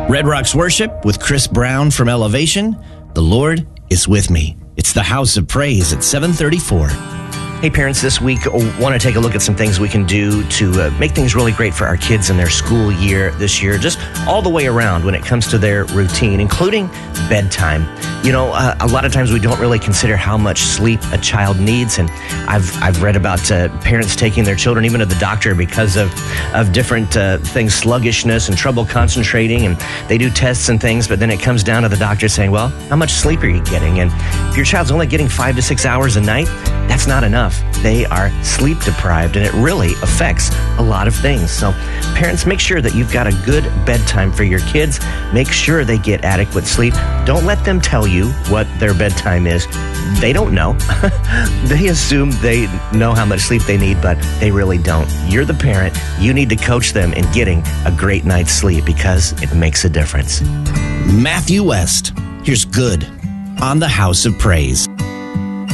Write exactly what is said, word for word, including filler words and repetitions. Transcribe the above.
Red Rocks Worship with Chris Brown from Elevation. The Lord is with me. It's the House of Praise at seven thirty-four. Hey parents, this week I want to take a look at some things we can do to uh, make things really great for our kids in their school year this year, just all the way around when it comes to their routine, including bedtime. You know, uh, a lot of times we don't really consider how much sleep a child needs, and I've I've read about uh, parents taking their children even to the doctor because of, of different uh, things, sluggishness and trouble concentrating, and they do tests and things, but then it comes down to the doctor saying, well, how much sleep are you getting? And if your child's only getting five to six hours a night, that's not enough. They are sleep deprived, and it really affects a lot of things. So parents, make sure that you've got a good bedtime for your kids. Make sure they get adequate sleep. Don't let them tell you what their bedtime is. They don't know. They assume they know how much sleep they need, but they really don't. You're the parent. You need to coach them in getting a great night's sleep because it makes a difference. Matthew West. Here's Good on the House of Praise.